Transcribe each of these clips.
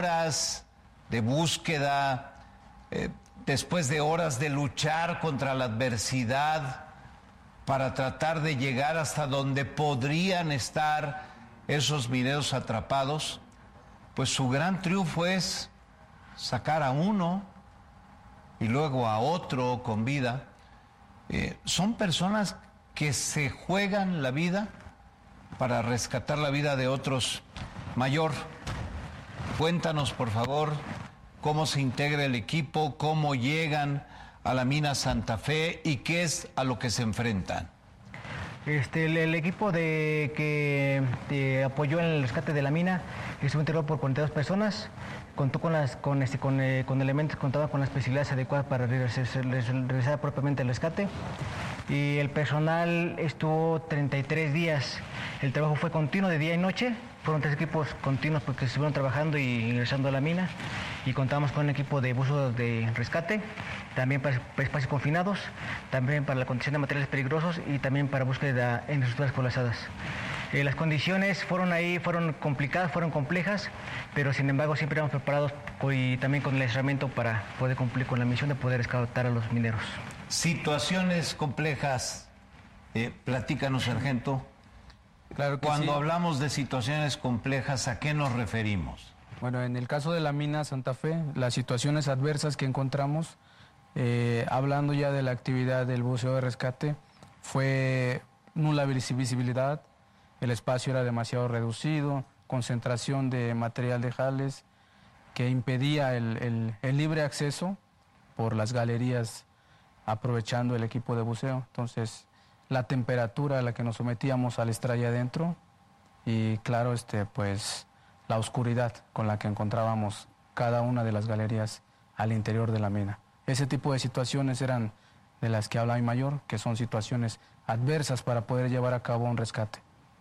horas de búsqueda, después de horas de luchar contra la adversidad para tratar de llegar hasta donde podrían estar esos mineros atrapados, pues su gran triunfo es sacar a uno y luego a otro con vida. Son personas que se juegan la vida para rescatar la vida de otros. Mayor, cuéntanos por favor cómo se integra el equipo, cómo llegan a la mina Santa Fe y qué es a lo que se enfrentan. El equipo que apoyó en el rescate de la mina estuvo integrado por 42 personas, contó con elementos, contaba con las especialidades adecuadas para realizar propiamente el rescate. Y el personal estuvo 33 días. El trabajo fue continuo de día y noche. Fueron 3 equipos continuos porque estuvieron trabajando y ingresando a la mina. Y contamos con un equipo de buzo de rescate, también para espacios confinados, también para la condición de materiales peligrosos y también para búsqueda en estructuras colapsadas. Las condiciones fueron complicadas, fueron complejas, pero sin embargo siempre éramos preparados y también con el entrenamiento para poder cumplir con la misión de poder rescatar a los mineros. Situaciones complejas, platícanos, sargento. Claro que Cuando sí. hablamos de situaciones complejas, ¿a qué nos referimos? Bueno, en el caso de la mina Santa Fe, las situaciones adversas que encontramos, hablando ya de la actividad del buceo de rescate, fue nula visibilidad, el espacio era demasiado reducido, concentración de material de jales que impedía el libre acceso por las galerías aprovechando el equipo de buceo. Entonces, la temperatura a la que nos sometíamos al estar allá adentro y claro, pues la oscuridad con la que encontrábamos cada una de las galerías al interior de la mina. Ese tipo de situaciones eran de las que habla mi mayor, que son situaciones adversas para poder llevar a cabo un rescate.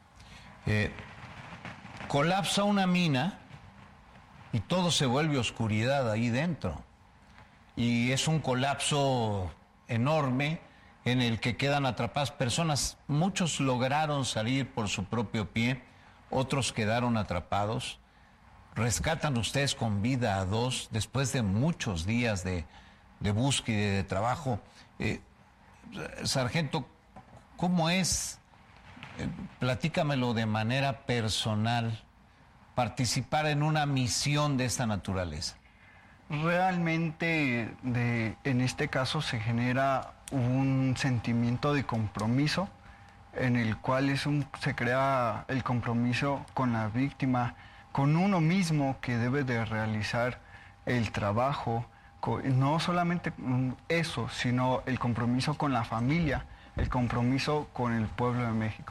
Colapsa una mina y todo se vuelve oscuridad ahí dentro. Y es un colapso enorme en el que quedan atrapadas personas. Muchos lograron salir por su propio pie, otros quedaron atrapados. Rescatan ustedes con vida a 2 después de muchos días de búsqueda y de trabajo. Sargento, ¿cómo es? Platícamelo de manera personal, participar en una misión de esta naturaleza. Realmente en este caso se genera un sentimiento de compromiso en el cual se crea el compromiso con la víctima, con uno mismo que debe de realizar el trabajo, no solamente eso, sino el compromiso con la familia, el compromiso con el pueblo de México.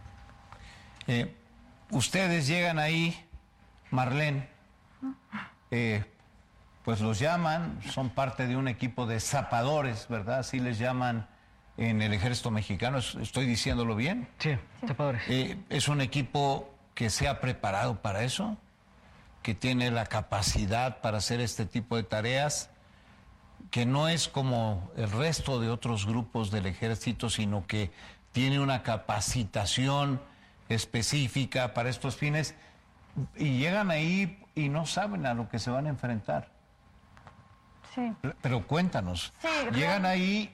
Ustedes llegan ahí, Marlene, pues los llaman, son parte de un equipo de zapadores, ¿verdad? Así les llaman en el ejército mexicano, ¿estoy diciéndolo bien? Sí, zapadores. ¿Es un equipo que se ha preparado para eso? ¿Que tiene la capacidad para hacer este tipo de tareas? ¿Que no es como el resto de otros grupos del ejército, sino que tiene una capacitación específica para estos fines? Y llegan ahí y no saben a lo que se van a enfrentar. Sí. Pero cuéntanos, Sí, llegan ahí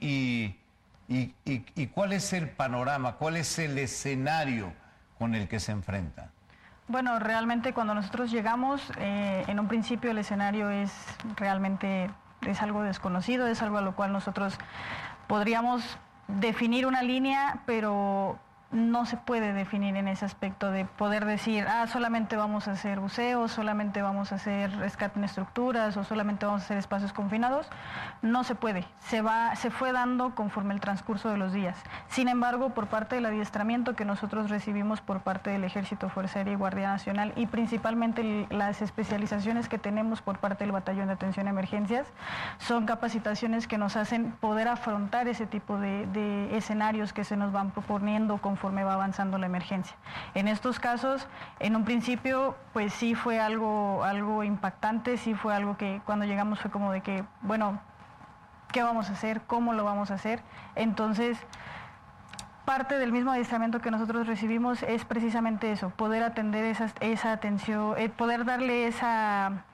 y ¿cuál es el panorama? ¿Cuál es el escenario con el que se enfrentan? Bueno, realmente cuando nosotros llegamos, en un principio el escenario es algo desconocido, es algo a lo cual nosotros podríamos definir una línea, pero no se puede definir en ese aspecto de poder decir, solamente vamos a hacer buceo, solamente vamos a hacer rescate en estructuras o solamente vamos a hacer espacios confinados. No se puede, se fue dando conforme el transcurso de los días. Sin embargo, por parte del adiestramiento que nosotros recibimos por parte del Ejército, Fuerza Aérea y Guardia Nacional y principalmente las especializaciones que tenemos por parte del Batallón de Atención a Emergencias, son capacitaciones que nos hacen poder afrontar ese tipo de escenarios que se nos van proponiendo conforme va avanzando la emergencia. En estos casos, en un principio, pues sí fue algo impactante, sí fue algo que cuando llegamos fue como de que, bueno, ¿qué vamos a hacer? ¿Cómo lo vamos a hacer? Entonces, parte del mismo adiestramiento que nosotros recibimos es precisamente eso, poder atender esa atención, poder darle esa